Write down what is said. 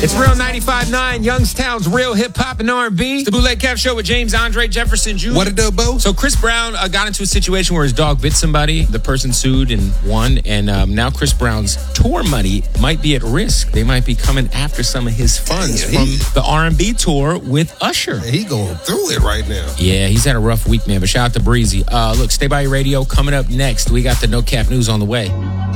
It's Real 95.9, Youngstown's real hip-hop and R&B. It's the Bootleg Kev Show with James Andre Jefferson Jr. What it do, Bo? So Chris Brown got into a situation where his dog bit somebody. The person sued and won. And now Chris Brown's tour money might be at risk. They might be coming after some of his funds from the R&B tour with Usher. He going through it right now. Yeah, he's had a rough week, man. But shout out to Breezy. Look, stay by your radio. Coming up next, we got the No Cap News on the way.